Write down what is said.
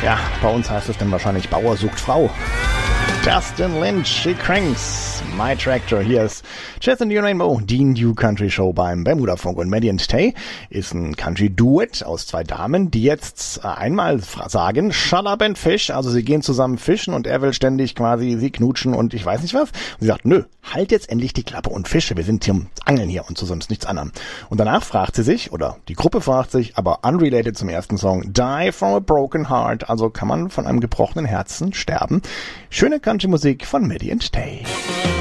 Ja, bei uns heißt es dann wahrscheinlich Bauer sucht Frau. Justin Lynch, She Cranks, My Tractor. Hier ist Jazz in the Rainbow, die New Country Show beim Bermuda-Funk. Und Maddie and Tay ist ein Country-Duett aus zwei Damen, die jetzt einmal sagen, shut up and fish. Also sie gehen zusammen fischen und er will ständig quasi sie knutschen und ich weiß nicht was. Und sie sagt, nö, halt jetzt endlich die Klappe und fische. Wir sind hier um Angeln hier und zu sonst nichts anderem. Und danach fragt sie sich, oder die Gruppe fragt sich, aber unrelated zum ersten Song, Die from a Broken Heart. Also kann man von einem gebrochenen Herzen sterben. Schöne Country-Musik von Maddie and Tay.